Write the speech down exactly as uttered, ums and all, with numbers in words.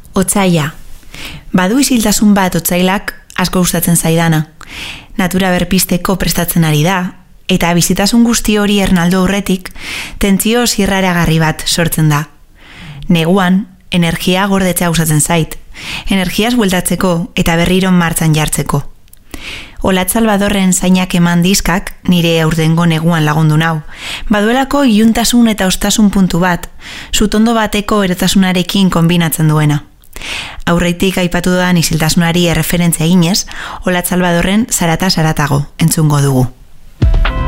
Otsaila. Badu isiltasun bat otsailak asko gustatzen zaidana. Natura berpisteko prestatzen ari da, eta bizitasun guzti hori ernaldo aurretik, tentsio zirraragarri bat sortzen da. Neguan, energia gordetzea gustatzen zait. Energiaz bueltatzeko eta berriro martxan jartzeko. Olatz Salvadorren zainak eman diskak nire aurtengo neguan lagundu nau. Baduelako iluntasun eta ostasun puntu bat, sutondo bateko erotasunarekin konbinatzen duena. Aurreitik aipatu dudan isiltasunari erreferentzia eginez, Olatz Salvadorren Zarata Zaratago entzungo dugu.